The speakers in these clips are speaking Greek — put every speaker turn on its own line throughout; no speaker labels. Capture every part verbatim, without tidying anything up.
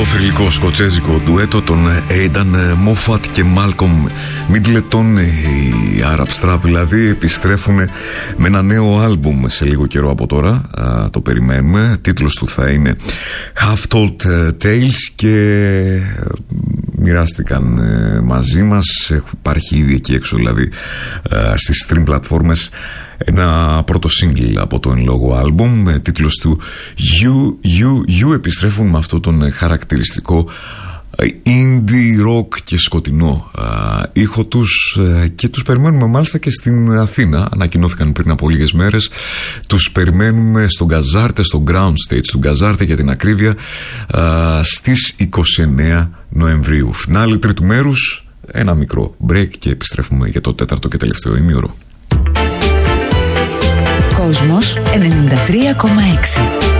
Το θρυλικό σκοτσέζικο ντουέτο των Aidan Moffat και Malcolm Middleton, οι Arab Strap δηλαδή, επιστρέφουν με ένα νέο άλμπουμ σε λίγο καιρό από τώρα. Α, το περιμένουμε. Τίτλος του θα είναι Half Told Tales και μοιράστηκαν μαζί μας. Υπάρχει ήδη εκεί έξω δηλαδή στις stream πλατφόρμες ένα πρώτο single από το εν λόγω άλμπουμ, τίτλος του You, You, You. Επιστρέφουν με αυτό τον χαρακτηριστικό indie rock και σκοτεινό α, ήχο τους α, και τους περιμένουμε μάλιστα και στην Αθήνα. Ανακοινώθηκαν πριν από λίγες μέρες. Τους περιμένουμε στον Γκαζάρτε, στο Ground Stage του Γκαζάρτε για την ακρίβεια, α, στις είκοσι εννέα Νοεμβρίου. Φινάλι τρίτου μέρους, ένα μικρό break και επιστρέφουμε για το τέταρτο και τελευταίο ημίωρο.
Κόσμος ενενήντα τρία κόμμα έξι.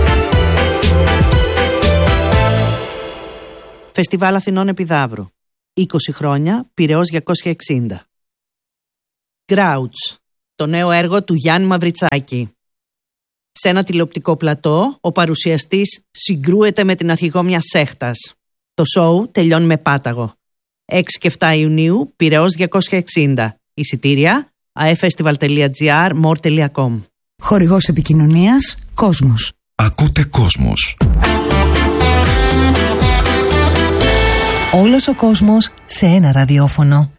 Φεστιβάλ Αθηνών Επιδαύρου. είκοσι χρόνια, Πειραιώς διακόσια εξήντα. Grouch, το νέο έργο του Γιάννη Μαυριτσάκη. Σε ένα τηλεοπτικό πλατό, ο παρουσιαστής συγκρούεται με την αρχηγό μιας σέχτας. Το σόου τελειώνει με πάταγο. έξι και επτά Ιουνίου, Πειραιώς διακόσια εξήντα. Εισιτήρια, aefestival τελεία gr, more τελεία com.
Χορηγός επικοινωνίας, Κόσμος.
Ακούτε Κόσμος.
Όλος ο κόσμος σε ένα ραδιόφωνο.